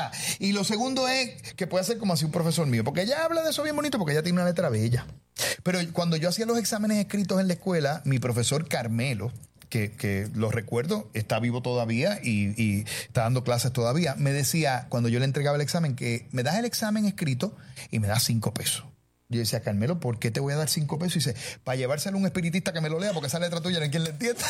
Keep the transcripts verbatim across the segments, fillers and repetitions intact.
nada. Y lo segundo es que puede ser como así un profesor mío, porque ella habla de eso bien bonito, porque ella tiene una letra bella. Pero cuando yo hacía los exámenes escritos en la escuela, mi profesor Carmelo, que, que lo recuerdo, está vivo todavía y, y está dando clases todavía, me decía, cuando yo le entregaba el examen, que me das el examen escrito y me das cinco pesos. Yo decía, Carmelo, ¿por qué te voy a dar cinco pesos? Y dice, para llevárselo a un espiritista que me lo lea, porque esa letra tuya no hay quien le entienda.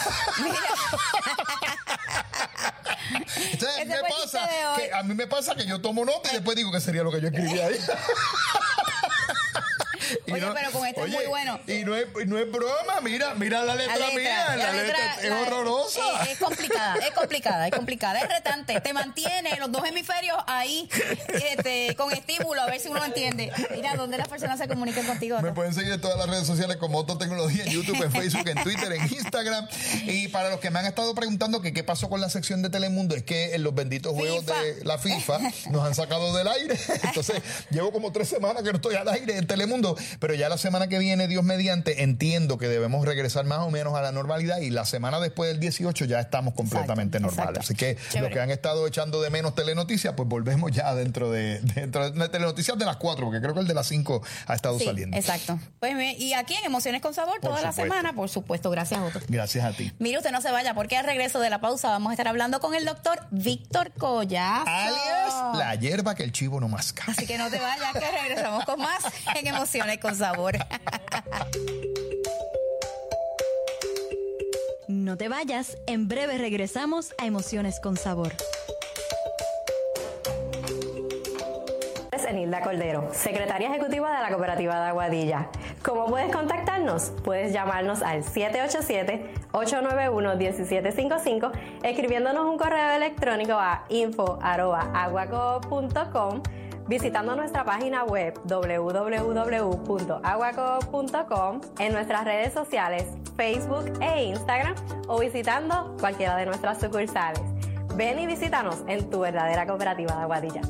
Entonces, me pasa que, a mí me pasa que yo tomo nota y después digo que sería lo que yo escribí ahí. Oye, no, pero con esto oye, es muy bueno. Y no es, no es broma, mira, mira la letra, la letra mía, la, la letra, letra es la, horrorosa. Es, es complicada, es complicada, es complicada, es retante. Te mantiene los dos hemisferios ahí este, con estímulo, a ver si uno entiende. Mira, ¿dónde las personas se comunican contigo? Me pueden seguir en todas las redes sociales como Otto Tecnología, en YouTube, en Facebook, en Twitter, en Instagram. Y para los que me han estado preguntando que qué pasó con la sección de Telemundo, es que en los benditos juegos FIFA. de la FIFA nos han sacado del aire. Entonces, llevo como tres semanas que no estoy al aire en Telemundo. Pero ya la semana que viene, Dios mediante, entiendo que debemos regresar más o menos a la normalidad y la semana después del dieciocho ya estamos completamente exacto, normales. Exacto. Así que Chévere. Los que han estado echando de menos Telenoticias, pues volvemos ya dentro de, dentro de Telenoticias de las cuatro, porque creo que el de las cinco ha estado sí, saliendo. Exacto. Pues y aquí en Emociones con Sabor, por toda supuesto. La semana, por supuesto. Gracias, Otto. Gracias a ti. Mire, usted no se vaya, porque al regreso de la pausa vamos a estar hablando con el doctor Víctor Collazo. Alias la hierba que el chivo no masca. Así que no te vayas, que regresamos con más en Emociones con Sabor. No te vayas, en breve regresamos a Emociones con Sabor. Es Enilda Cordero, secretaria ejecutiva de la Cooperativa de Aguadilla. ¿Cómo puedes contactarnos? Puedes llamarnos al siete ocho siete, ocho nueve uno, uno siete cinco cinco, escribiéndonos un correo electrónico a info arroba aguaco punto com, visitando nuestra página web doble u doble u doble u punto aguaco punto com, en nuestras redes sociales Facebook e Instagram o visitando cualquiera de nuestras sucursales. Ven y visítanos en tu verdadera cooperativa de Aguadilla.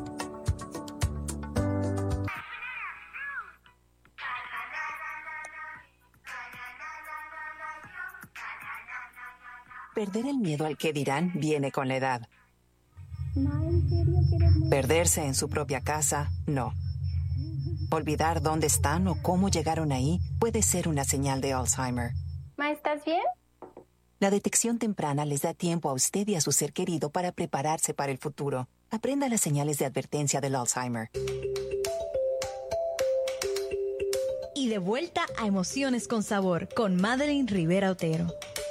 Perder el miedo al que dirán viene con la edad. Perderse en su propia casa, no. Olvidar dónde están o cómo llegaron ahí puede ser una señal de Alzheimer. Ma, ¿estás bien? La detección temprana les da tiempo a usted y a su ser querido para prepararse para el futuro. Aprenda las señales de advertencia del Alzheimer. Y de vuelta a Emociones con Sabor, con Madeline Rivera Otero.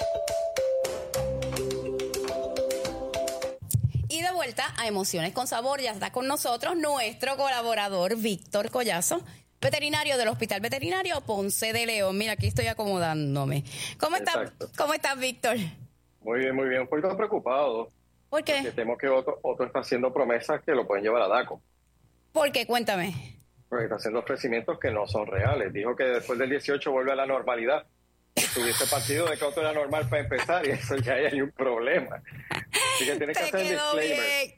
Y de vuelta a Emociones con Sabor, ya está con nosotros nuestro colaborador Víctor Collazo, veterinario del Hospital Veterinario Ponce de León. Mira, aquí estoy acomodándome. ¿Cómo estás, ¿cómo estás, Víctor? Muy bien, muy bien. Un poquito preocupado. ¿Por qué? Porque temo que Otto, Otto está haciendo promesas que lo pueden llevar a DACO. ¿Por qué? Cuéntame. Porque está haciendo ofrecimientos que no son reales. Dijo que después del dieciocho vuelve a la normalidad. Tuviese partido de que Otto era normal para empezar y eso ya hay un problema. Así que tienes que hacer el disclaimer.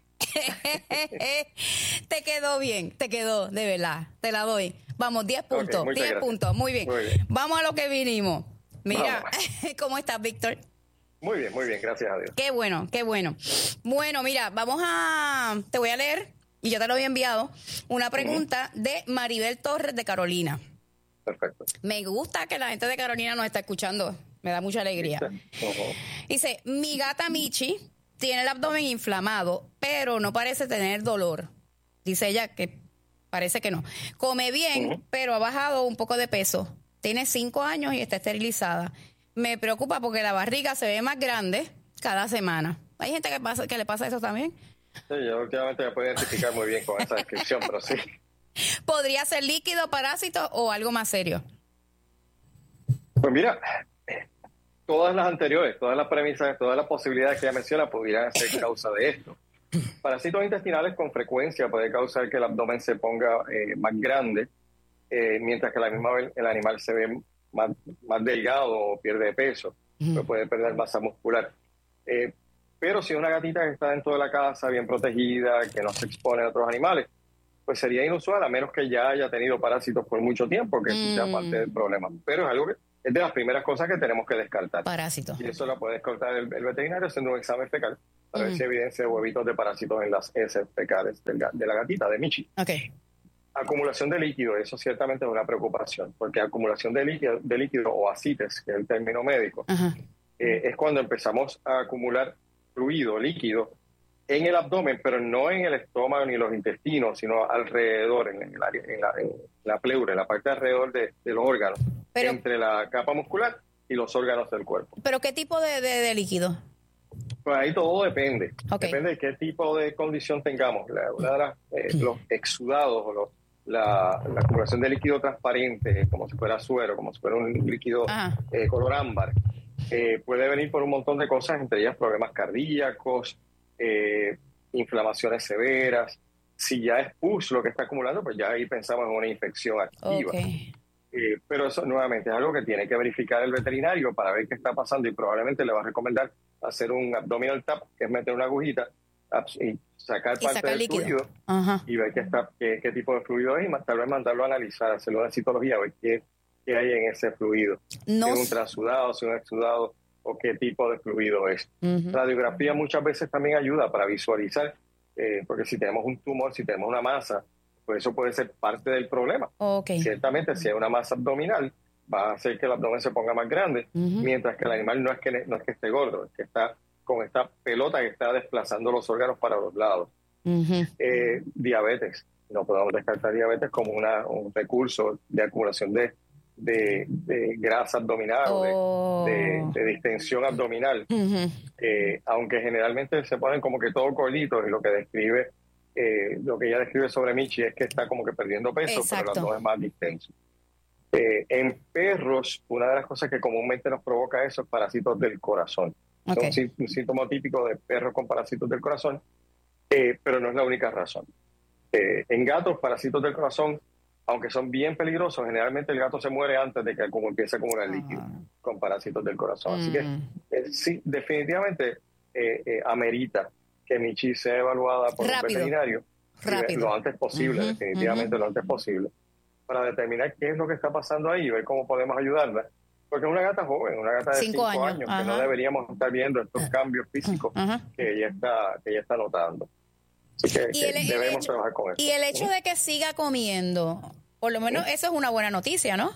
Te quedó bien, te quedó, de verdad, te la doy. Vamos, diez puntos, okay, diez puntos, muy bien. muy bien. Vamos a lo que vinimos. Mira, ¿cómo estás, Víctor? Muy bien, muy bien, gracias a Dios. Qué bueno, qué bueno. Bueno, mira, vamos a, te voy a leer, y yo te lo había enviado, una pregunta uh-huh. de Maribel Torres de Carolina. Perfecto. Me gusta que la gente de Carolina nos está escuchando, me da mucha alegría. Uh-huh. Dice, mi gata Michi tiene el abdomen inflamado, pero no parece tener dolor. Dice ella que parece que no. Come bien, uh-huh. pero ha bajado un poco de peso. Tiene cinco años y está esterilizada. Me preocupa porque la barriga se ve más grande cada semana. ¿Hay gente que, pasa, que le pasa eso también? Sí, yo últimamente me puedo identificar muy bien con esa descripción, pero sí. ¿Podría ser líquido, parásito o algo más serio? Pues mira, todas las anteriores, todas las premisas, todas las posibilidades que ella menciona pudieran ser causa de esto. Parásitos intestinales con frecuencia puede causar que el abdomen se ponga eh, más grande, eh, mientras que la misma vez el animal se ve más, más delgado o pierde peso, uh-huh. puede perder masa muscular. Eh, pero si es una gatita que está dentro de la casa, bien protegida, que no se expone a otros animales, pues sería inusual, a menos que ya haya tenido parásitos por mucho tiempo, que mm. sea parte del problema. Pero es algo que es de las primeras cosas que tenemos que descartar. Parásitos. Y eso la puede descartar el, el veterinario haciendo un examen fecal para uh-huh. ver si hay evidencia de huevitos de parásitos en las heces fecales de la, de la gatita, de Michi. Okay. Acumulación de líquido, eso ciertamente es una preocupación, porque acumulación de líquido, de líquido o ascites, que es el término médico, uh-huh. eh, es cuando empezamos a acumular fluido, líquido, en el abdomen, pero no en el estómago ni los intestinos, sino alrededor, en, el área, en, la, en la pleura, en la parte alrededor de, de los órganos, pero, entre la capa muscular y los órganos del cuerpo. ¿Pero qué tipo de, de, de líquido? Pues ahí todo depende. Okay. Depende de qué tipo de condición tengamos. La, una de las, eh, los exudados o los, la, la acumulación de líquido transparente, como si fuera suero, como si fuera un líquido eh, color ámbar, eh, puede venir por un montón de cosas, entre ellas problemas cardíacos, eh, inflamaciones severas. Si ya es pus lo que está acumulando, pues ya ahí pensamos en una infección activa. Okay. Eh, pero eso nuevamente es algo que tiene que verificar el veterinario para ver qué está pasando y probablemente le va a recomendar hacer un abdominal tap, que es meter una agujita y sacar y parte sacar del líquido. fluido Ajá. y ver qué, está, qué, qué tipo de fluido es y más, tal vez mandarlo a analizar, hacerlo una citología, ver qué, qué hay en ese fluido. No. Si es un transudado, si es un exudado o qué tipo de fluido es. Uh-huh. La radiografía muchas veces también ayuda para visualizar, eh, porque si tenemos un tumor, si tenemos una masa, pues eso puede ser parte del problema. Okay. Ciertamente, si hay una masa abdominal, va a hacer que el abdomen se ponga más grande, uh-huh. mientras que el animal no es que no es que esté gordo, es que está con esta pelota que está desplazando los órganos para los lados. Uh-huh. Eh, diabetes. No podemos descartar diabetes como una, un recurso de acumulación de, de, de grasa abdominal oh. o de, de, de distensión abdominal. Uh-huh. Eh, aunque generalmente se ponen como que todo corditos y lo que describe, eh, lo que ella describe sobre Michi es que está como que perdiendo peso, Exacto. pero el abdomen es más distenso. Eh, en perros, una de las cosas que comúnmente nos provoca eso es parásitos del corazón. Okay. Son un síntoma típico de perros con parásitos del corazón, eh, pero no es la única razón. Eh, en gatos, parásitos del corazón, aunque son bien peligrosos, generalmente el gato se muere antes de que como empiece a acumular líquido uh-huh. con parásitos del corazón. Mm. Así que eh, sí, definitivamente eh, eh, amerita que Michi sea evaluada por Rápido. un veterinario Rápido. lo antes posible, uh-huh. definitivamente uh-huh. lo antes posible, para determinar qué es lo que está pasando ahí y ver cómo podemos ayudarla. Porque es una gata joven, una gata de cinco, cinco años, años que no deberíamos estar viendo estos cambios físicos uh-huh. que ella está que ella está notando. Así que, que el, debemos el hecho, trabajar con eso. Y el hecho de que siga comiendo, por lo menos ¿sí? Eso es una buena noticia, ¿no?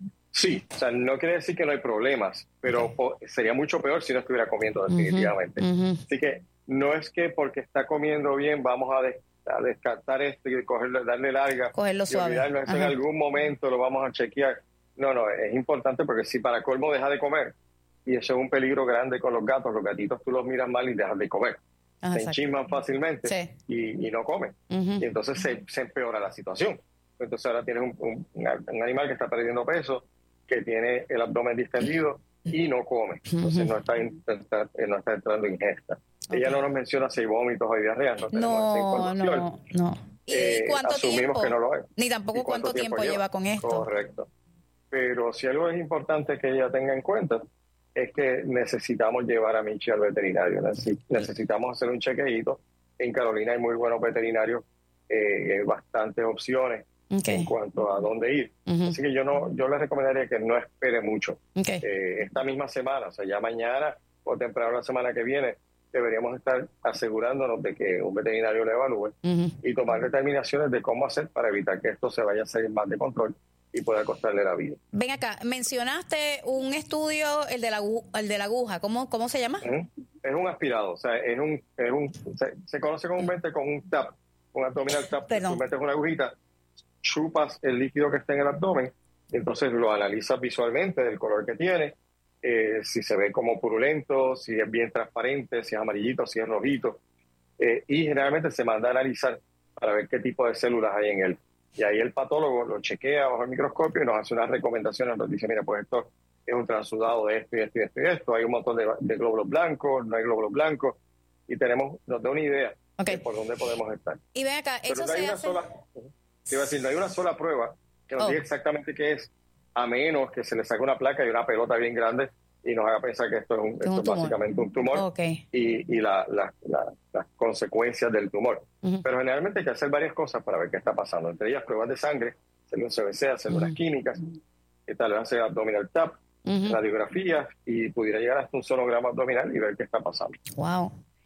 Sí, o sea, no quiere decir que no hay problemas, pero okay. sería mucho peor si no estuviera comiendo definitivamente. Uh-huh. Uh-huh. Así que no es que porque está comiendo bien vamos a, des, a descartar esto y cogerlo, darle larga cogerlo y suave. olvidarnos eso en algún momento lo vamos a chequear. No, no, es importante porque si para colmo deja de comer, y eso es un peligro grande con los gatos, los gatitos tú los miras mal y dejas de comer. Ah, se enchisman fácilmente sí. y, y no comen. Uh-huh. Y entonces se, se empeora la situación. Entonces ahora tienes un, un, un animal que está perdiendo peso, que tiene el abdomen distendido y no come. Entonces uh-huh. no, está, está, no está entrando ingesta. Okay. Ella no nos menciona si hay vómitos o diarrea, no tenemos no, esa información. No, no. ¿Y eh, cuánto asumimos tiempo? Que no lo hay. Ni tampoco cuánto, cuánto tiempo, tiempo lleva? lleva con esto. Correcto. Pero si algo es importante que ella tenga en cuenta es que necesitamos llevar a Michi al veterinario. Necesitamos hacer un chequeíto. En Carolina hay muy buenos veterinarios, eh, hay bastantes opciones okay. en cuanto a dónde ir. Uh-huh. Así que yo no, yo le recomendaría que no espere mucho. Okay. Eh, esta misma semana, o sea, ya mañana o temprano la semana que viene, deberíamos estar asegurándonos de que un veterinario le evalúe uh-huh. y tomar determinaciones de cómo hacer para evitar que esto se vaya a salir más de control y pueda costarle la vida. Ven acá, mencionaste un estudio, el de la, el de la aguja, ¿cómo, cómo se llama? Uh-huh. Es un aspirado, o sea, es un, es un se, se conoce comúnmente con un tap, un abdominal tap. Perdón. Tú metes una agujita, chupas el líquido que está en el abdomen, entonces lo analizas visualmente del color que tiene, eh, si se ve como purulento, si es bien transparente, si es amarillito, si es rojito, eh, y generalmente se manda a analizar para ver qué tipo de células hay en él. Y ahí el patólogo lo chequea bajo el microscopio y nos hace unas recomendaciones, nos dice, mira, pues esto es un transudado de esto y esto y esto y esto, hay un montón de, de glóbulos blancos, no hay glóbulos blancos, y tenemos, nos da una idea okay. de por dónde podemos estar. Y ven acá, Pero eso no hay se una hace... sola, te iba a decir, no hay una sola prueba que nos oh. diga exactamente qué es, a menos que se le saque una placa y una pelota bien grande y nos haga pensar que esto es, un, esto un es básicamente un tumor okay. y, y la, la, la, las consecuencias del tumor. Uh-huh. Pero generalmente hay que hacer varias cosas para ver qué está pasando. Entre ellas pruebas de sangre, hacer un C B C, hacer uh-huh. unas químicas, y tal vez hacer abdominal tap, uh-huh. radiografías y pudiera llegar hasta un sonograma abdominal y ver qué está pasando. Wow.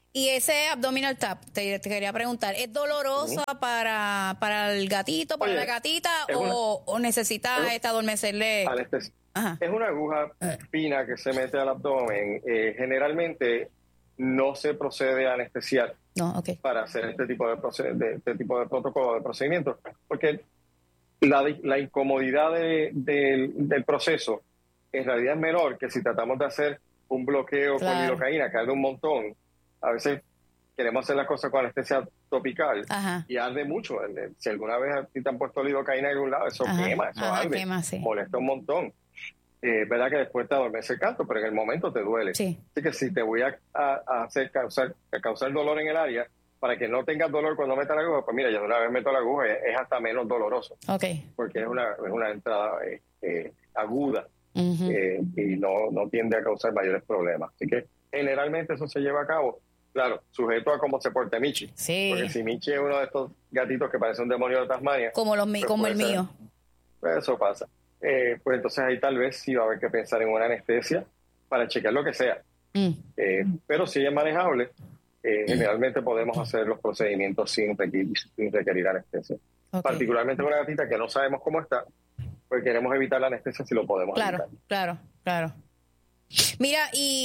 Y ese abdominal tap, te, te quería preguntar, ¿es dolorosa uh-huh. para, para el gatito, para Oye, la gatita, o, una, o necesita este, adormecerle? Ajá. Es una aguja fina que se mete al abdomen. Eh, generalmente no se procede a anestesiar no, okay. para hacer este tipo de, proced- de este tipo de protocolo de procedimiento, porque la, la incomodidad de, de, del proceso en realidad es menor que si tratamos de hacer un bloqueo claro. con lidocaína, que arde un montón. A veces queremos hacer las cosas con anestesia topical Ajá. y arde mucho. Si alguna vez a ti te han puesto lidocaína en algún lado, eso Ajá. quema, eso Ajá, arde, quema, sí. molesta un montón. Eh, verdad que después te adormece el canto, pero en el momento te duele. Sí. Así que si te voy a, a, a hacer causar, a causar dolor en el área, para que no tengas dolor cuando metas la aguja, pues mira, yo de una vez meto la aguja, es, es hasta menos doloroso. Okay. Porque es una, es una entrada eh, eh, aguda uh-huh. eh, y no, no tiende a causar mayores problemas. Así que generalmente eso se lleva a cabo, claro, sujeto a cómo se porte Michi. Sí. Porque si Michi es uno de estos gatitos que parece un demonio de Tasmania. Como, los, pues como el ser, mío. Pues eso pasa. Eh, pues entonces ahí tal vez sí va a haber que pensar en una anestesia para chequear lo que sea. Mm. Eh, pero si es manejable, eh, mm. generalmente podemos hacer los procedimientos sin requerir, sin requerir anestesia. Okay. Particularmente con una gatita que no sabemos cómo está, pues queremos evitar la anestesia si lo podemos claro, evitar. Claro, claro. Mira,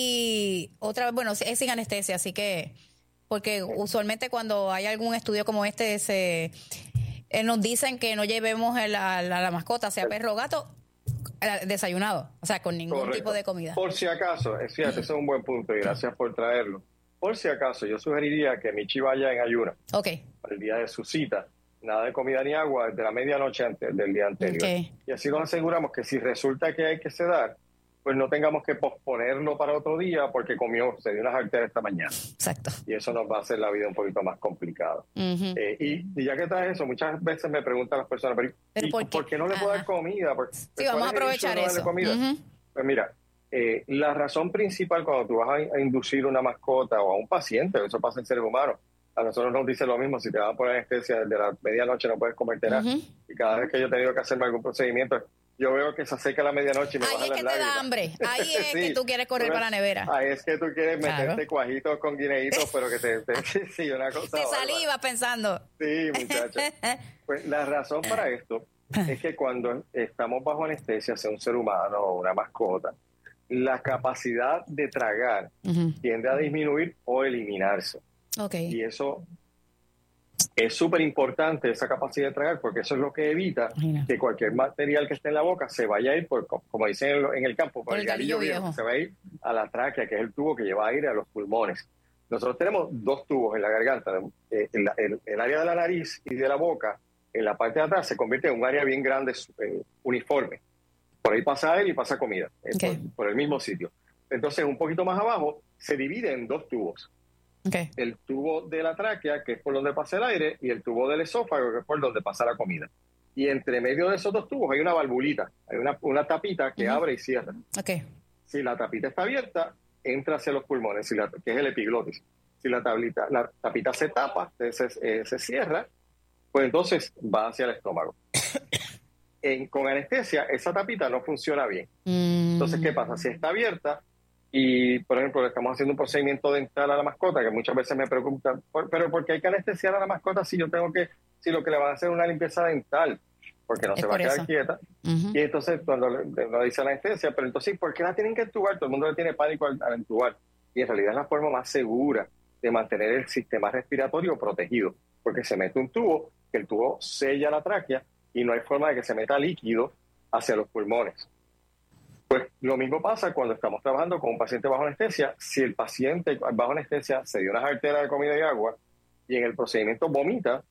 y otra vez, bueno, es sin anestesia, así que, porque usualmente cuando hay algún estudio como este, se... Eh, nos dicen que no llevemos a la, la, la mascota, sea perro o gato, desayunado, o sea, con ningún Correcto. tipo de comida. Por si acaso, fíjate, ese es un buen punto y gracias por traerlo. Por si acaso, yo sugeriría que Michi vaya en ayuna. Ok. Para el día de su cita. Nada de comida ni agua desde la medianoche antes del día anterior. Okay. Y así nos aseguramos que si resulta que hay que sedar, pues no tengamos que posponerlo para otro día porque comió, se dio unas arterias esta mañana. Exacto. Y eso nos va a hacer la vida un poquito más complicada. Uh-huh. Eh, y, y ya que traes eso, muchas veces me preguntan las personas, ¿pero, ¿pero por, qué? ¿por qué no le puedo dar comida? ¿Por, sí, vamos a aprovechar no eso. Comida? Uh-huh. Pues mira, eh, la razón principal cuando tú vas a, a inducir una mascota o a un paciente, eso pasa en seres humanos, a nosotros nos dicen lo mismo, si te van a poner anestesia desde la medianoche no puedes comerte nada. Uh-huh. Y cada vez que yo he tenido que hacerme algún procedimiento, yo veo que se acerca la medianoche y me bajan las lágrimas. Ahí es que te da hambre, ahí es sí, que tú quieres correr para la nevera. Ahí es que tú quieres meterte claro. cuajitos con guineitos, pero que te... te sí, una cosa... Te saliva pensando. Sí, muchacha. Pues la razón para esto es que cuando estamos bajo anestesia, sea un ser humano o una mascota, la capacidad de tragar uh-huh. tiende a disminuir o eliminarse. Okay. Y eso es súper importante, esa capacidad de tragar, porque eso es lo que evita Imagina. que cualquier material que esté en la boca se vaya a ir, por, como dicen en el, en el campo, por, por el galillo viejo, viejo, se va a ir a la tráquea, que es el tubo que lleva aire a los pulmones. Nosotros tenemos dos tubos en la garganta, eh, el, el, el área de la nariz y de la boca, en la parte de atrás se convierte en un área bien grande, eh, uniforme. Por ahí pasa aire y pasa comida, eh, okay. por, por el mismo sitio. Entonces, un poquito más abajo, se divide en dos tubos. Okay. El tubo de la tráquea, que es por donde pasa el aire, y el tubo del esófago, que es por donde pasa la comida. Y entre medio de esos dos tubos hay una valvulita, hay una, una tapita que uh-huh. abre y cierra. Okay. Si la tapita está abierta, entra hacia los pulmones, si la, que es el epiglotis. Si la, tablita, la tapita se tapa, se, eh, se cierra, pues entonces va hacia el estómago. En, con anestesia, esa tapita no funciona bien. Mm. Entonces, ¿qué pasa? Si está abierta, y, por ejemplo, le estamos haciendo un procedimiento dental a la mascota, que muchas veces me preguntan, pero ¿por qué hay que anestesiar a la mascota si yo tengo que, si lo que le van a hacer es una limpieza dental? Porque no es se va a quedar eso. quieta. Uh-huh. Y entonces, cuando le, le dice la anestesia, pero entonces, ¿por qué la tienen que entubar? Todo el mundo le tiene pánico al, al entubar. Y en realidad es la forma más segura de mantener el sistema respiratorio protegido, porque se mete un tubo, que el tubo sella la tráquea, y no hay forma de que se meta líquido hacia los pulmones. Pues lo mismo pasa cuando estamos trabajando con un paciente bajo anestesia. Si el paciente bajo anestesia se dio unas arterias de comida y agua y en el procedimiento vomita,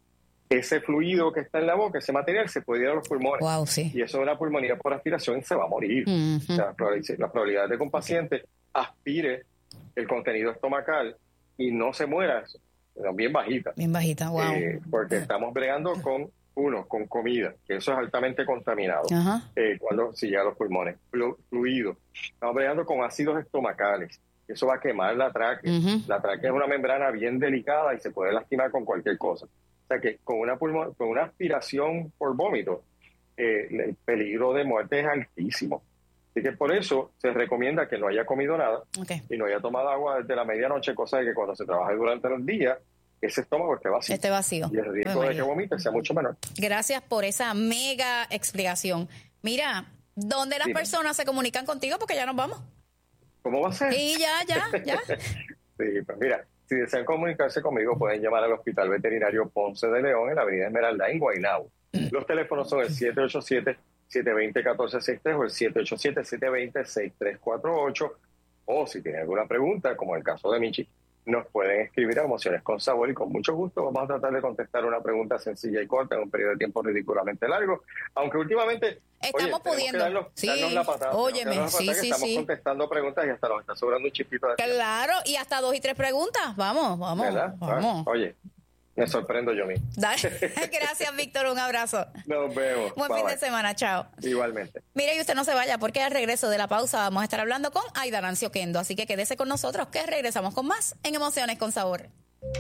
ese fluido que está en la boca, ese material, se puede ir a los pulmones. Wow, sí. Y eso es una pulmonía por aspiración y se va a morir. Uh-huh. O sea, la probabilidad de que un paciente aspire el contenido estomacal y no se muera es bien bajita. Bien bajita, wow. Eh, porque estamos bregando con Uno, con comida, que eso es altamente contaminado, uh-huh. eh, cuando si llega a los pulmones. Fluido. Estamos bregando con ácidos estomacales. Eso va a quemar la tráquea. Uh-huh. La tráquea es una membrana bien delicada y se puede lastimar con cualquier cosa. O sea que con una, pulmón, con una aspiración por vómito, eh, el peligro de muerte es altísimo. Así que por eso se recomienda que no haya comido nada Okay. y no haya tomado agua desde la medianoche, cosa de que cuando se trabaje durante el día, ese estómago esté vacío. Esté vacío. Y el riesgo Ay, de que vomite sea mucho menor. Gracias por esa mega explicación. Mira, ¿dónde las Dime. personas se comunican contigo? Porque ya nos vamos. ¿Cómo va a ser? Y ya, ya, ya. Sí, pues mira, si desean comunicarse conmigo, pueden llamar al Hospital Veterinario Ponce de León en la Avenida Esmeralda, en Guaynabo. Los teléfonos son el siete ocho siete, siete dos cero, uno cuatro seis tres o el siete ocho siete, siete dos cero, seis tres cuatro ocho. O si tienen alguna pregunta, como en el caso de Michi, nos pueden escribir a Emociones con Sabor y con mucho gusto vamos a tratar de contestar una pregunta sencilla y corta en un periodo de tiempo ridículamente largo, aunque últimamente Estamos oye, pudiendo. darnos, Sí, darnos la patada, óyeme, darnos la sí, patada que sí, estamos sí. contestando preguntas y hasta nos está sobrando un chispito de tiempo. Claro, y hasta dos y tres preguntas. Vamos, vamos, ¿Verdad? vamos. Oye, me sorprendo yo mismo. Dale. Gracias, Víctor. Un abrazo. Nos vemos. Buen Bye, fin bye. de semana. Chao. Igualmente. Mire, y usted no se vaya porque al regreso de la pausa vamos a estar hablando con Aida Nancy Oquendo. Así que quédese con nosotros que regresamos con más en Emociones con Sabor.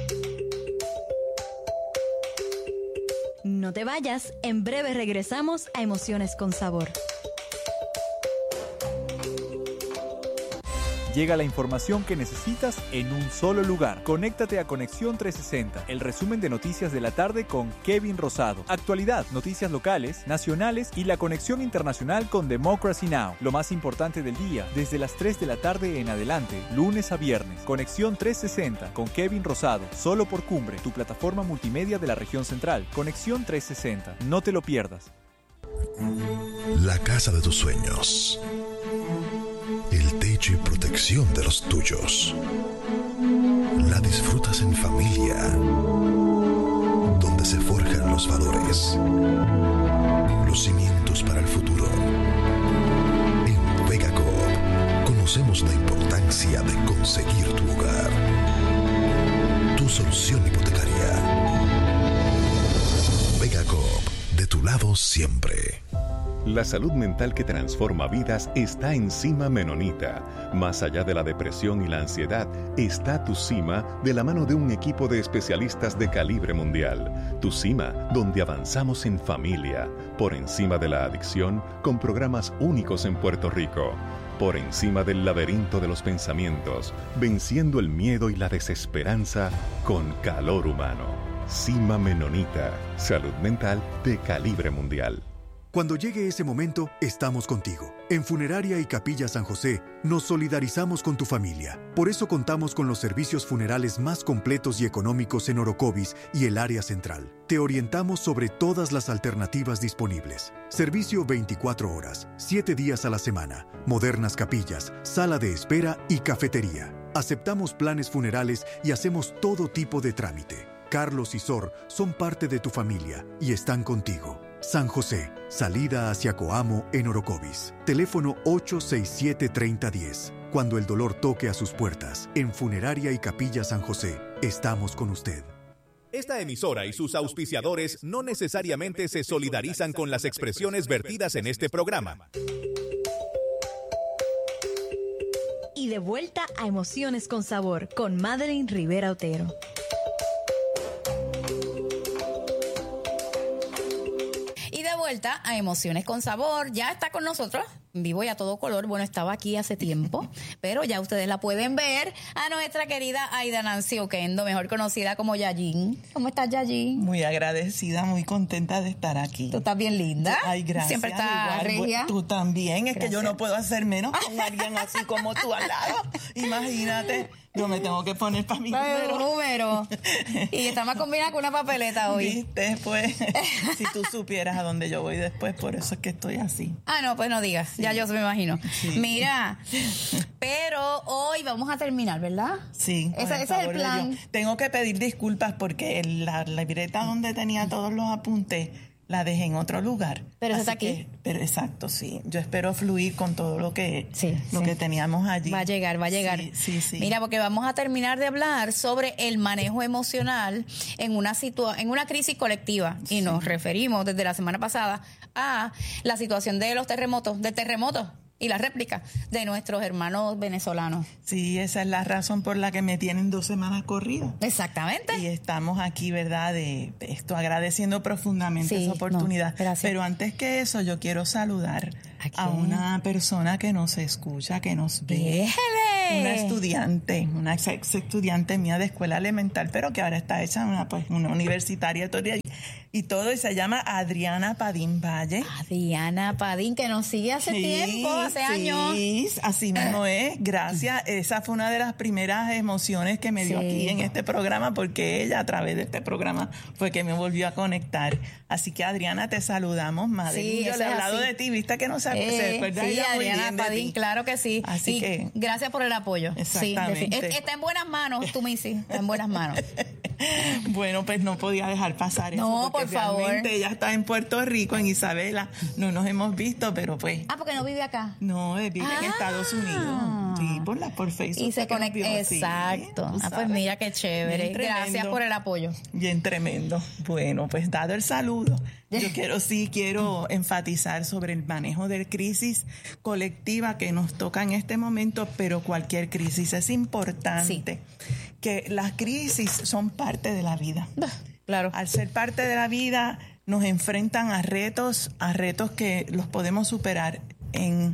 No te vayas, en breve regresamos a Emociones con Sabor. Llega la información que necesitas en un solo lugar. Conéctate a Conexión trescientos sesenta, el resumen de noticias de la tarde con Kevin Rosado. Actualidad, noticias locales, nacionales y la conexión internacional con Democracy Now! Lo más importante del día, desde las tres de la tarde en adelante, lunes a viernes. Conexión trescientos sesenta con Kevin Rosado, solo por Cumbre, tu plataforma multimedia de la región central. Conexión trescientos sesenta, no te lo pierdas. La casa de tus sueños. El techo y protección de los tuyos. La disfrutas en familia, donde se forjan los valores, los cimientos para el futuro. En Vega Coop conocemos la importancia de conseguir tu hogar. Tu solución hipotecaria. Vega Coop, de tu lado siempre. La salud mental que transforma vidas está en Cima Menonita. Más allá de la depresión y la ansiedad, está Tu Cima de la mano de un equipo de especialistas de calibre mundial. Tu Cima, donde avanzamos en familia, por encima de la adicción, con programas únicos en Puerto Rico. Por encima del laberinto de los pensamientos, venciendo el miedo y la desesperanza con calor humano. Cima Menonita, salud mental de calibre mundial. Cuando llegue ese momento, estamos contigo. En Funeraria y Capilla San José, nos solidarizamos con tu familia. Por eso contamos con los servicios funerales más completos y económicos en Orocovis y el área central. Te orientamos sobre todas las alternativas disponibles. Servicio veinticuatro horas, siete días a la semana, modernas capillas, sala de espera y cafetería. Aceptamos planes funerales y hacemos todo tipo de trámite. Carlos y Sor son parte de tu familia y están contigo. San José, salida hacia Coamo en Orocovis. Teléfono ocho seis siete, tres cero uno cero. Cuando el dolor toque a sus puertas, en Funeraria y Capilla San José, estamos con usted. Esta emisora y sus auspiciadores no necesariamente se solidarizan con las expresiones vertidas en este programa. Y de vuelta a Emociones con Sabor con Madeline Rivera Otero. Vuelta a Emociones con Sabor. Ya está con nosotros, vivo y a todo color. Bueno, estaba aquí hace tiempo, pero ya ustedes la pueden ver a nuestra querida Aida Nancy Oquendo, mejor conocida como Yayín. ¿Cómo estás, Yayín? Muy agradecida, muy contenta de estar aquí. Tú estás bien linda. Ay, gracias. Siempre estás regia. Tú también. Es Gracias. que yo no puedo hacer menos con alguien así como tú al lado. Imagínate. Yo me tengo que poner para mi número. número. Y está más combinada con una papeleta hoy. Viste, pues, si tú supieras a dónde yo voy después, por eso es que estoy así. Ah, no, pues no digas. Sí. Ya yo me imagino. Sí. Mira, pero hoy vamos a terminar, ¿verdad? Sí. Ese, ese es el plan. Tengo que pedir disculpas porque la, la libreta donde tenía todos los apuntes la dejé en otro lugar. Pero eso Así está aquí. Que, pero exacto, sí. Yo espero fluir con todo lo que, sí, lo sí. que teníamos allí. Va a llegar, va a llegar. Sí, sí, sí. Mira, porque vamos a terminar de hablar sobre el manejo emocional en una situa en una crisis colectiva. Y sí. nos referimos desde la semana pasada a la situación de los terremotos, del terremoto y la réplica de nuestros hermanos venezolanos. Sí, esa es la razón por la que me tienen dos semanas corridas. Exactamente. Y estamos aquí, ¿verdad? De esto, agradeciendo profundamente sí, esa oportunidad. No, pero antes que eso, yo quiero saludar ¿a, a una persona que nos escucha, que nos ve. ¡Déjele! Una estudiante, una ex, ex estudiante mía de escuela elemental, pero que ahora está hecha una, pues, una universitaria y, y todo, y se llama Adriana Padín Valle. Adriana Padín, que nos sigue hace sí, tiempo, hace sí, años. Sí, así mismo es. Gracias. Esa fue una de las primeras emociones que me dio sí. aquí en este programa, porque ella a través de este programa fue que me volvió a conectar. Así que Adriana, te saludamos, madre. Sí, yo le he hablado así. de ti, viste que no se, eh, se recuerda sí, ella Adriana muy bien Padín, de ti. Claro que sí. Así y que gracias por el apoyo. Exactamente. Sí, está en buenas manos, tú, Missy. Está en buenas manos. Bueno, pues no podía dejar pasar eso. No, por favor. Ella está en Puerto Rico, en Isabela. No nos hemos visto, pero pues. Ah, porque no vive acá. No, vive ah. en Estados Unidos. Sí, por, la, por Facebook. Y se conecta. Exacto. Sí, ah, pues mira qué chévere. Gracias por el apoyo. Bien tremendo. Bueno, pues dado el saludo, yo quiero, sí, quiero enfatizar sobre el manejo de crisis colectiva que nos toca en este momento, pero cualquier crisis es importante. Sí. Que las crisis son parte de la vida. Claro. Al ser parte de la vida, nos enfrentan a retos, a retos que los podemos superar en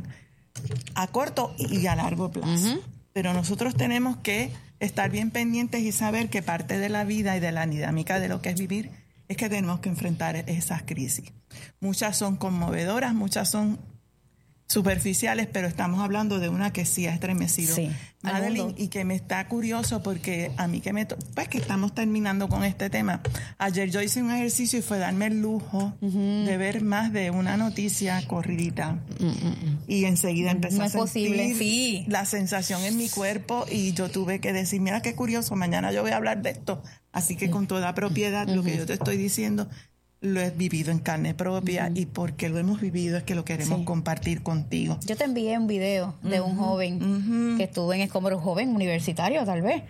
a corto y a largo plazo. Uh-huh. Pero nosotros tenemos que estar bien pendientes y saber que parte de la vida y de la dinámica de lo que es vivir es que tenemos que enfrentar esas crisis. Muchas son conmovedoras, muchas son superficiales, pero estamos hablando de una que sí ha estremecido. Sí, Madeline, y que me está curioso porque a mí que me... To- pues que estamos terminando con este tema. Ayer yo hice un ejercicio y fue darme el lujo uh-huh. de ver más de una noticia corridita. Uh-uh. Y enseguida empecé no a sentir posible. Sí. la sensación en mi cuerpo y yo tuve que decir, mira qué curioso, mañana yo voy a hablar de esto. Así que con toda propiedad, uh-huh. lo que yo te estoy diciendo lo he vivido en carne propia uh-huh. y porque lo hemos vivido es que lo queremos sí. compartir contigo. Yo te envié un video de uh-huh. un joven uh-huh. que estuvo en Escombros, joven universitario tal vez.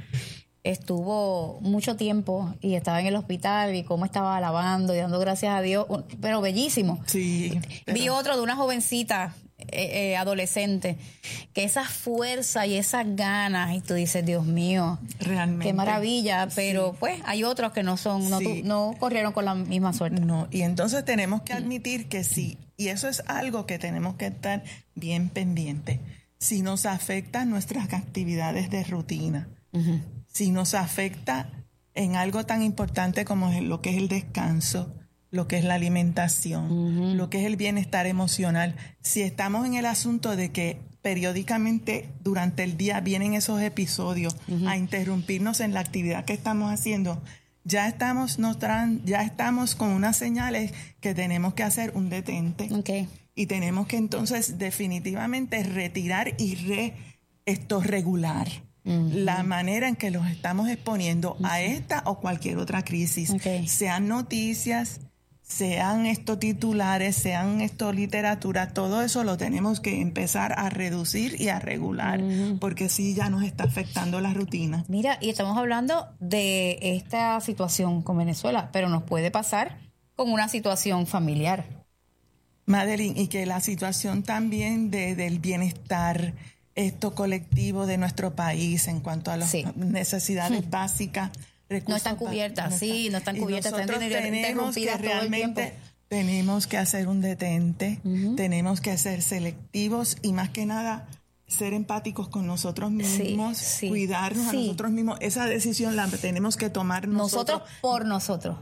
Estuvo mucho tiempo y estaba en el hospital y cómo estaba alabando y dando gracias a Dios, pero bellísimo. Sí. Pero... Vi otro de una jovencita eh, eh, adolescente, que esa fuerza y esas ganas, y tú dices, Dios mío, realmente, qué maravilla, pero sí. pues hay otros que no son, no, sí. tu, no corrieron con la misma suerte. No, y entonces tenemos que admitir que sí, y eso es algo que tenemos que estar bien pendientes. Si nos afectan nuestras actividades de rutina, uh-huh. si nos afecta en algo tan importante como lo que es el descanso, lo que es la alimentación, uh-huh. lo que es el bienestar emocional, si estamos en el asunto de que periódicamente durante el día vienen esos episodios uh-huh. a interrumpirnos en la actividad que estamos haciendo, ya estamos, notran, ya estamos con unas señales que tenemos que hacer un detente. Okay. Y tenemos que entonces definitivamente retirar y re, esto regular. Uh-huh. La manera en que los estamos exponiendo uh-huh. a esta o cualquier otra crisis, okay. sean noticias, sean estos titulares, sean esto literatura, todo eso lo tenemos que empezar a reducir y a regular, uh-huh. porque sí ya nos está afectando la rutina. Mira, y estamos hablando de esta situación con Venezuela, pero nos puede pasar con una situación familiar. Madeline, y que la situación también de, del bienestar esto colectivo de nuestro país en cuanto a las sí. necesidades sí. básicas. No están cubiertas, no sí, no están cubiertas. Y nosotros están tenemos que realmente tenemos que hacer un detente, uh-huh. tenemos que ser selectivos y más que nada ser empáticos con nosotros mismos, sí, sí, cuidarnos sí. a nosotros mismos. Esa decisión la tenemos que tomar nosotros. Nosotros por nosotros.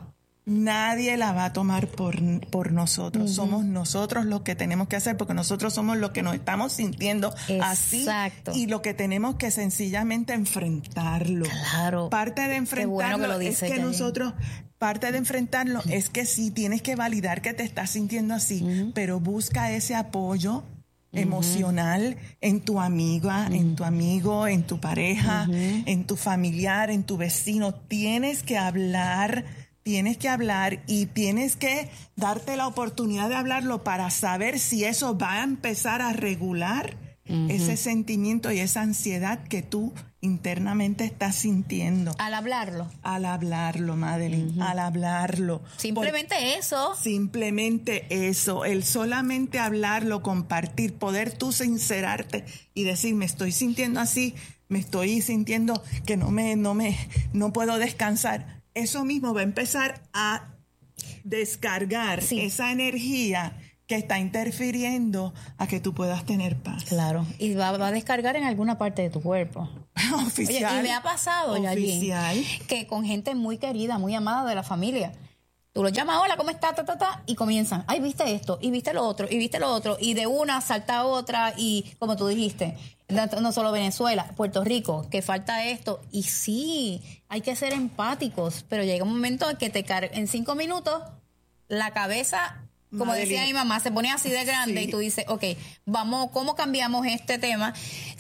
Nadie la va a tomar por, por nosotros. Uh-huh. Somos nosotros los que tenemos que hacer porque nosotros somos los que nos estamos sintiendo Exacto. así y lo que tenemos que sencillamente enfrentarlo. Claro. Parte de enfrentarlo bueno que lo dice, es que Janine. nosotros, parte de enfrentarlo uh-huh. es que sí, tienes que validar que te estás sintiendo así, uh-huh. pero busca ese apoyo uh-huh. emocional en tu amiga, uh-huh. en tu amigo, en tu pareja, uh-huh. en tu familiar, en tu vecino. Tienes que hablar Tienes que hablar y tienes que darte la oportunidad de hablarlo para saber si eso va a empezar a regular uh-huh. ese sentimiento y esa ansiedad que tú internamente estás sintiendo. Al hablarlo. Al hablarlo, Madeline, uh-huh. al hablarlo. Simplemente Por, eso. Simplemente eso. El solamente hablarlo, compartir, poder tú sincerarte y decir, me estoy sintiendo así, me estoy sintiendo que no me, no me, no puedo descansar. Eso mismo va a empezar a descargar sí. esa energía que está interfiriendo a que tú puedas tener paz. Claro, y va, va a descargar en alguna parte de tu cuerpo. Oficial. Oye, y me ha pasado, Oficial. Yallín, que con gente muy querida, muy amada de la familia, tú los llamas, hola, ¿cómo estás? Ta, ta, ta, y comienzan, ay, viste esto, y viste lo otro, y viste lo otro, y de una salta a otra, y como tú dijiste, no solo Venezuela, Puerto Rico, que falta esto, y sí, hay que ser empáticos, pero llega un momento en que te carga, en cinco minutos, la cabeza... Como Madeline. Decía mi mamá, se pone así de grande sí. y tú dices, ok, vamos, ¿cómo cambiamos este tema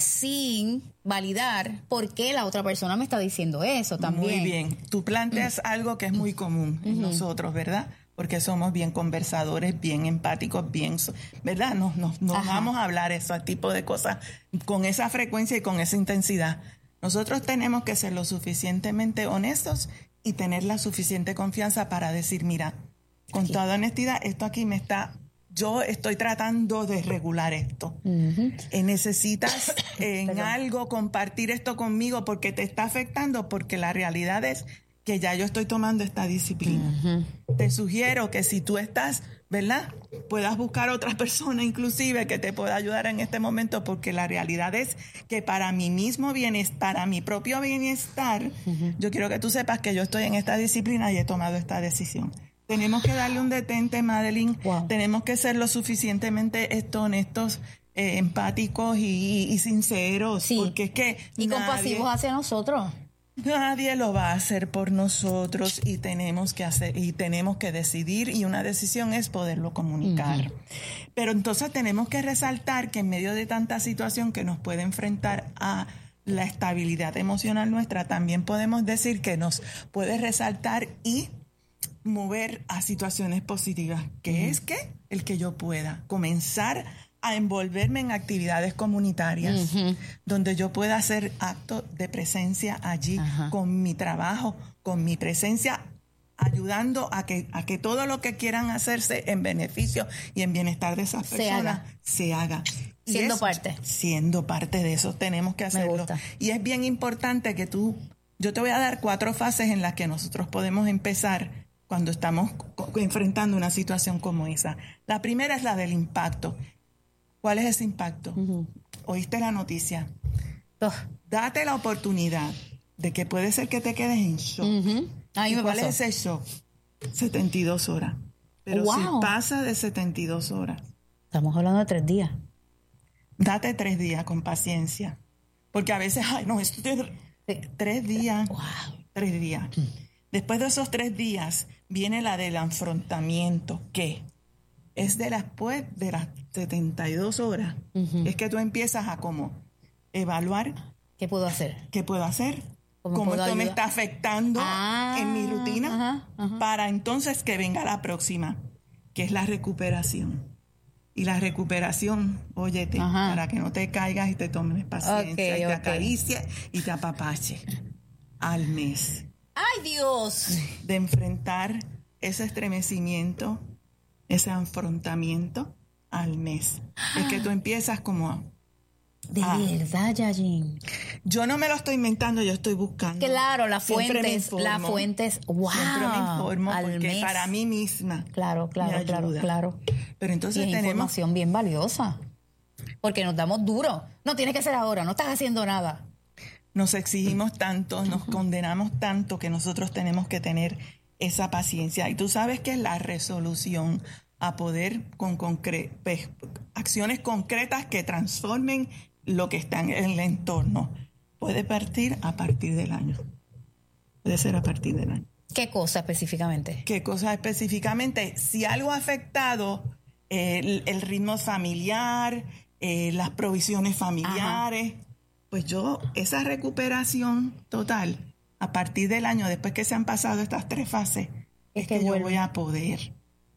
sin validar por qué la otra persona me está diciendo eso también? Muy bien. Tú planteas mm. algo que es muy común en uh-huh. nosotros, ¿verdad? Porque somos bien conversadores, bien empáticos, bien, ¿verdad? Nos, nos, nos vamos a hablar ese tipo de cosas con esa frecuencia y con esa intensidad. Nosotros tenemos que ser lo suficientemente honestos y tener la suficiente confianza para decir, mira, con aquí. Toda honestidad, esto aquí me está... Yo estoy tratando de regular esto. Uh-huh. Eh, necesitas en algo compartir esto conmigo porque te está afectando, porque la realidad es que ya yo estoy tomando esta disciplina. Uh-huh. Te sugiero que si tú estás, ¿verdad? Puedas buscar otra persona inclusive que te pueda ayudar en este momento, porque la realidad es que para mi mismo bienestar, para mi propio bienestar, uh-huh. yo quiero que tú sepas que yo estoy en esta disciplina y he tomado esta decisión. Tenemos que darle un detente, Madeline. Wow. Tenemos que ser lo suficientemente esto, honestos, eh, empáticos y, y sinceros. Sí. Porque es que y nadie, compasivos hacia nosotros. Nadie lo va a hacer por nosotros y tenemos que hacer y tenemos que decidir, y una decisión es poderlo comunicar. Uh-huh. Pero entonces tenemos que resaltar que en medio de tanta situación que nos puede enfrentar a la estabilidad emocional nuestra, también podemos decir que nos puede resaltar y mover a situaciones positivas, que uh-huh. es que el que yo pueda comenzar a envolverme en actividades comunitarias, uh-huh. donde yo pueda hacer actos de presencia allí, uh-huh. con mi trabajo, con mi presencia, ayudando a que, a que todo lo que quieran hacerse en beneficio y en bienestar de esas personas se haga. Se haga. Siendo eso, parte. Siendo parte de eso, tenemos que hacerlo. Y es bien importante que tú, yo te voy a dar cuatro fases en las que nosotros podemos empezar cuando estamos enfrentando una situación como esa. La primera es la del impacto. ¿Cuál es ese impacto? Uh-huh. Oíste la noticia. Uh. Date la oportunidad de que puede ser que te quedes en shock. Uh-huh. ¿Y cuál pasó? Es ese shock? setenta y dos horas. Pero wow. si pasa de setenta y dos horas. Estamos hablando de tres días. Date tres días con paciencia. Porque a veces, ay, no, esto es sí. tres días. Wow. Tres días. Uh. Después de esos tres días viene la del afrontamiento, que es de las, pues, de las setenta y dos horas. Uh-huh. Es que tú empiezas a como evaluar. ¿Qué puedo hacer? ¿Qué puedo hacer? ¿Cómo, ¿Cómo esto ayudar? Me está afectando ah, en mi rutina? Uh-huh, uh-huh. Para entonces que venga la próxima, que es la recuperación. Y la recuperación, óyete, uh-huh. para que no te caigas y te tomes paciencia, okay, y te okay. acaricies y te apapache al mes. ¡Ay, Dios! De enfrentar ese estremecimiento, ese afrontamiento al mes. Es que tú empiezas como... De ah, verdad, Yallín. Yo no me lo estoy inventando, yo estoy buscando. Claro, las fuentes, las fuentes, wow. Siempre me informo porque mes. Para mí misma. Claro, claro, claro, claro. Pero entonces y es tenemos información bien valiosa. Porque nos damos duro. No tiene que ser ahora, no estás haciendo nada. Nos exigimos tanto, nos condenamos tanto que nosotros tenemos que tener esa paciencia. Y tú sabes que es la resolución a poder con concre- pues, acciones concretas que transformen lo que está en el entorno. Puede partir a partir del año. Puede ser a partir del año. ¿Qué cosa específicamente? ¿Qué cosa específicamente? Si algo ha afectado eh, el, el ritmo familiar, eh, las provisiones familiares... Ajá. Pues yo, esa recuperación total, a partir del año, después que se han pasado estas tres fases, es, es que, que yo voy a poder,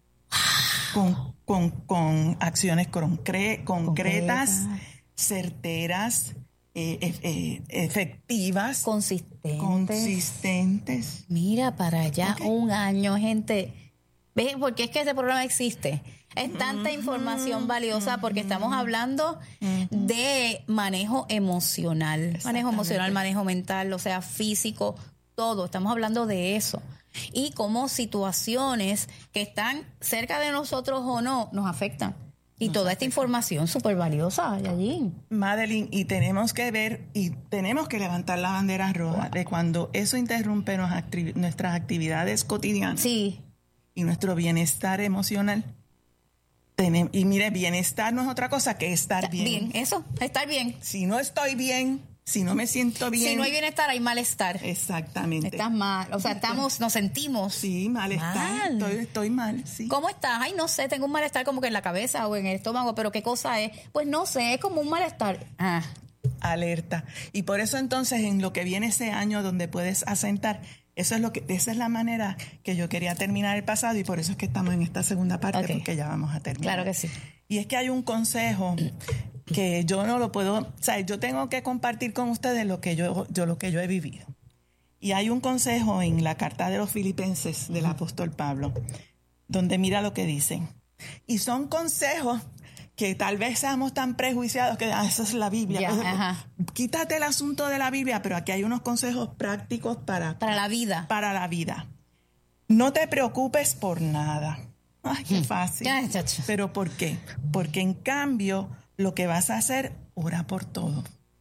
con, con, con acciones concre- concretas, certeras, eh, eh, efectivas. Consistentes. Consistentes. Mira para allá, Okay. un año, gente. ¿Ves? Porque es que este programa existe. Es tanta información valiosa porque estamos hablando de manejo emocional. Manejo emocional, manejo mental, o sea, físico, todo. Estamos hablando de eso. Y cómo situaciones que están cerca de nosotros o no nos afectan. Y toda esta información súper valiosa allí. Madeline, y tenemos que ver y tenemos que levantar la bandera roja de cuando eso interrumpe nos acti- nuestras actividades cotidianas. Sí. Y nuestro bienestar emocional. Tenem- y mire, bienestar no es otra cosa que estar bien. Bien, eso, estar bien. Si no estoy bien, si no me siento bien. Si no hay bienestar, hay malestar. Exactamente. Estás mal. O sea, estamos, nos sentimos. Sí, malestar. Mal. Estoy, estoy mal, sí. ¿Cómo estás? Ay, no sé, tengo un malestar como que en la cabeza o en el estómago, pero ¿qué cosa es? Pues no sé, es como un malestar. Ah. Alerta. Y por eso entonces en lo que viene ese año donde puedes asentar, eso es lo que, esa es la manera que yo quería terminar el pasado y por eso es que estamos en esta segunda parte, Okay. porque ya vamos a terminar. Claro que sí. Y es que hay un consejo que yo no lo puedo, o sea, yo tengo que compartir con ustedes lo que yo, yo lo que yo he vivido. Y hay un consejo en la carta de los Filipenses del apóstol Pablo, donde mira lo que dicen. Y son consejos que tal vez seamos tan prejuiciados que ah, esa es la Biblia. Ya, Pues, ajá. quítate el asunto de la Biblia, pero aquí hay unos consejos prácticos para, Para la vida. para la vida. No te preocupes por nada. Ay, qué fácil. Ya, chacho. ¿Pero por qué? Porque en cambio, lo que vas a hacer, ora por todo.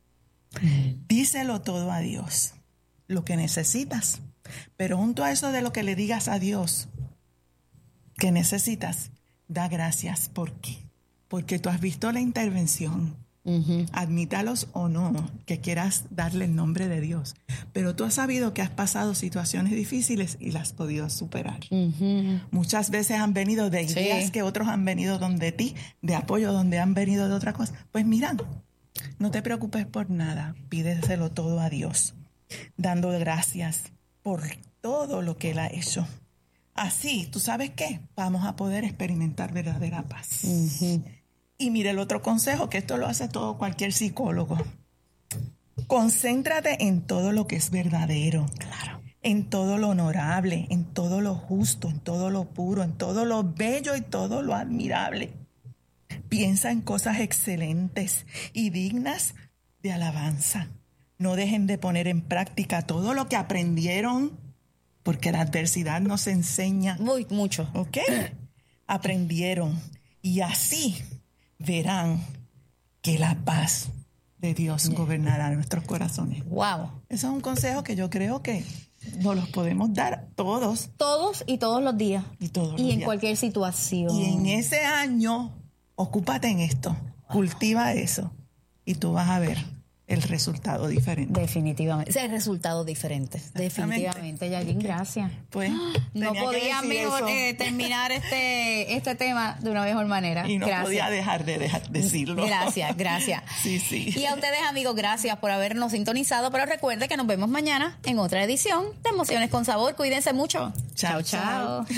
Díselo todo a Dios, lo que necesitas. Pero junto a eso de lo que le digas a Dios que necesitas, da gracias. ¿Por qué? Porque tú has visto la intervención. Uh-huh. Admítalos o no, que quieras darle el nombre de Dios. Pero tú has sabido que has pasado situaciones difíciles y las has podido superar. Uh-huh. Muchas veces han venido de ideas sí. que otros han venido donde ti, de apoyo donde han venido de otra cosa. Pues mira, no te preocupes por nada, pídeselo todo a Dios, dando gracias por todo lo que Él ha hecho. Así, ¿tú sabes qué? Vamos a poder experimentar verdadera paz. Uh-huh. Y mire el otro consejo, que esto lo hace todo cualquier psicólogo. Concéntrate en todo lo que es verdadero. Claro. En todo lo honorable, en todo lo justo, en todo lo puro, en todo lo bello y todo lo admirable. Piensa en cosas excelentes y dignas de alabanza. No dejen de poner en práctica todo lo que aprendieron, porque la adversidad nos enseña. Muy, mucho. ¿Ok? Aprendieron. Y así verán que la paz de Dios gobernará nuestros corazones. Wow. Eso es un consejo que yo creo que nos los podemos dar todos. Todos y todos los días. Y todos los Y en días. cualquier situación. Y en ese año, ocúpate en esto. Wow. Cultiva eso. Y tú vas a ver el resultado diferente. Definitivamente. Ese es el resultado diferente. Definitivamente, Yailin, gracias. Pues, no podía mejor eh, terminar este, este tema de una mejor manera. Y no gracias. podía dejar de dejar decirlo. Gracias, gracias. Sí, sí. Y a ustedes, amigos, gracias por habernos sintonizado. Pero recuerde que nos vemos mañana en otra edición de Emociones con Sabor. Cuídense mucho. Chao, chao. chao.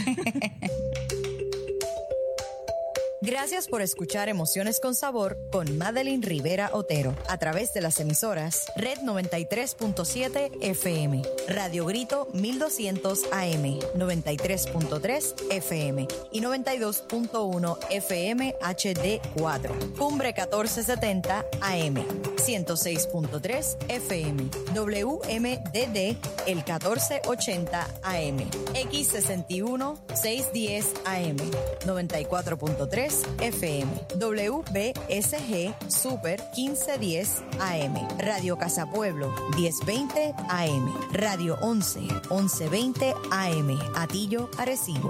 Gracias por escuchar Emociones con Sabor con Madeline Rivera Otero a través de las emisoras Red noventa y tres punto siete F M, Radio Grito mil doscientos A M, noventa y tres punto tres F M y noventa y dos punto uno F M H D cuatro, Cumbre catorce setenta A M, ciento seis punto tres F M, W M D D el catorce ochenta A M, X sesenta y uno seiscientos diez A M, noventa y cuatro punto tres F M, W B S G Super quince diez A M, Radio Casa Pueblo diez veinte A M, Radio once once veinte A M, Atillo, Arecibo.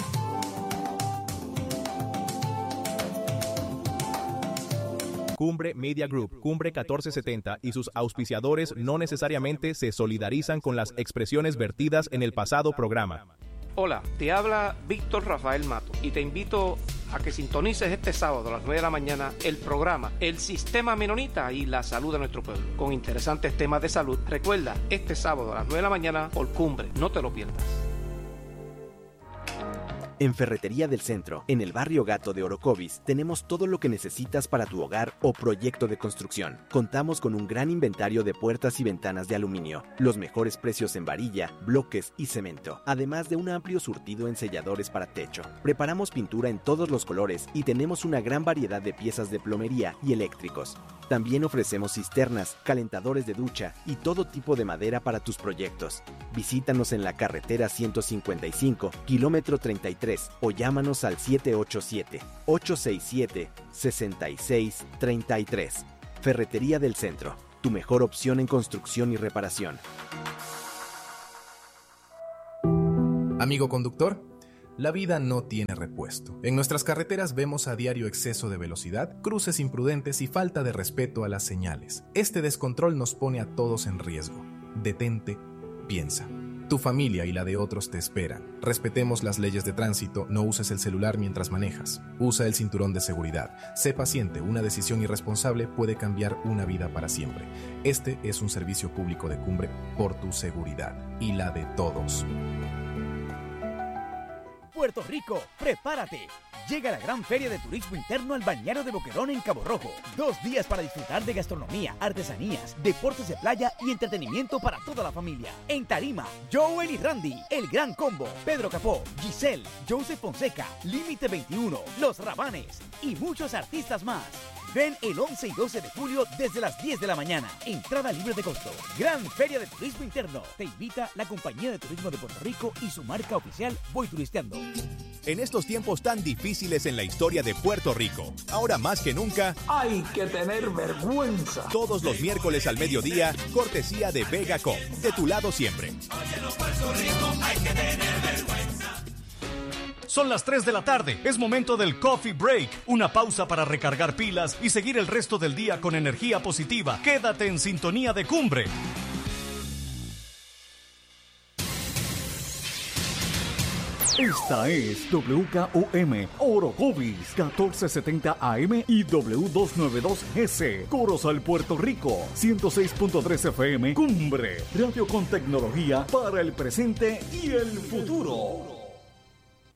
Cumbre Media Group, Cumbre catorce setenta y sus auspiciadores no necesariamente se solidarizan con las expresiones vertidas en el pasado programa. Hola, te habla Víctor Rafael Mato y te invito a que sintonices este sábado a las nueve de la mañana el programa El Sistema Menonita y la Salud de Nuestro Pueblo, con interesantes temas de salud. Recuerda, este sábado a las nueve de la mañana por Cumbre, no te lo pierdas. En Ferretería del Centro, en el barrio Gato de Orocovis, tenemos todo lo que necesitas para tu hogar o proyecto de construcción. Contamos con un gran inventario de puertas y ventanas de aluminio, los mejores precios en varilla, bloques y cemento, además de un amplio surtido en selladores para techo. Preparamos pintura en todos los colores y tenemos una gran variedad de piezas de plomería y eléctricos. También ofrecemos cisternas, calentadores de ducha y todo tipo de madera para tus proyectos. Visítanos en la carretera ciento cincuenta y cinco, kilómetro treinta y tres, o llámanos al siete ocho siete, ocho seis siete, seis seis tres tres. Ferretería del Centro, tu mejor opción en construcción y reparación. Amigo conductor, la vida no tiene repuesto. En nuestras carreteras vemos a diario exceso de velocidad, cruces imprudentes y falta de respeto a las señales. Este descontrol nos pone a todos en riesgo. Detente, piensa. Tu familia y la de otros te esperan. Respetemos las leyes de tránsito, no uses el celular mientras manejas. Usa el cinturón de seguridad. Sé paciente, una decisión irresponsable puede cambiar una vida para siempre. Este es un servicio público de Cumbre por tu seguridad y la de todos. Puerto Rico, prepárate. Llega la gran feria de turismo interno al balneario de Boquerón en Cabo Rojo. Dos días para disfrutar de gastronomía, artesanías, deportes de playa y entretenimiento para toda la familia. En tarima, Joel y Randy, El Gran Combo, Pedro Capó, Giselle, Joseph Fonseca, Límite veintiuno, Los Rabanes y muchos artistas más. Ven el once y doce de julio desde las diez de la mañana. Entrada libre de costo. Gran Feria de Turismo Interno. Te invita la Compañía de Turismo de Puerto Rico y su marca oficial Voy Turisteando. En estos tiempos tan difíciles en la historia de Puerto Rico, ahora más que nunca, hay que tener vergüenza. Todos los miércoles al mediodía, cortesía de Vega Com, de tu lado siempre. Óyelo, Puerto Rico, hay que tener vergüenza. Son las tres de la tarde, es momento del Coffee Break, una pausa para recargar pilas y seguir el resto del día con energía positiva. Quédate en sintonía de Cumbre. Esta es W K O M Orocovis catorce setenta A M y W doscientos noventa y dos G C Corozal, Puerto Rico, ciento seis punto tres F M Cumbre, radio con tecnología para el presente y el futuro.